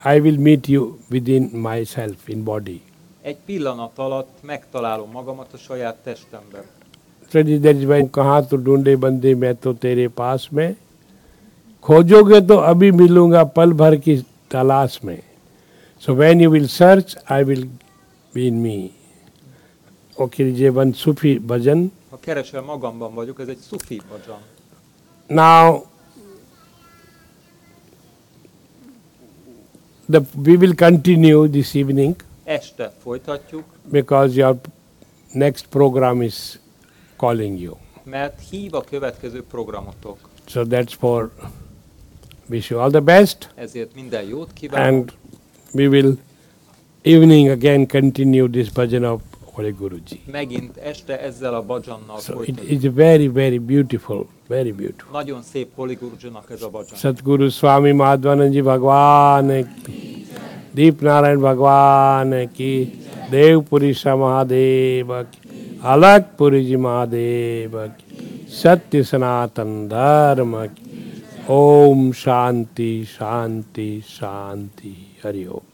I will meet you within myself in body. Egy pillanat alatt megtalálom magamat a saját testemben. That is why कहाँ तो ढूंढे बंदे मैं तो तेरे पास में खोजोगे तो अभी मिलूंगा पल भर की तलाश में. So when you will search, I will be in me. Okay, ये one Sufi bhajan. Ha keresel, magamban vagyok, ez egy szufi bhajan. Now we will continue this evening. Este folytatjuk. Because your next program is calling you. Mert hív a következő programotok. So that's for wish you all the best. Ezért minden jót kívánok. And we will evening again continue this bhajan of Holy Guruji. Megint este ezzel a bhajannal So folytatjuk. it is very, very beautiful, very beautiful. Nagyon szép Holy Gurujinak ez a bhajan. Satguru Swami Madhvananji Bhagwan ki, Deep Narayan Bhagwan ki, Devpuri Mahadev ki, Alakpuri Ji Mahadev ki, Satya Sanatan Dharma ki. Om Shanti Shanti Shanti. Hari Om.